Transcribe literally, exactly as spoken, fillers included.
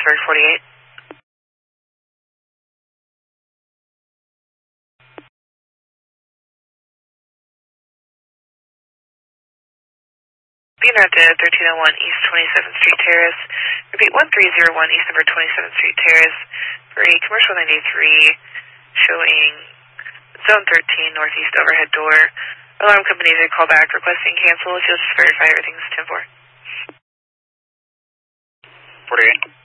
Pittsburgh forty-eight. Being at the thirteen oh one East twenty-seventh Street Terrace. Repeat, one three zero one East number twenty-seventh Street Terrace for a commercial ninety-three showing zone thirteen northeast overhead door. Alarm company did call back requesting cancel. If you'll just verify everything's ten four. forty-eight.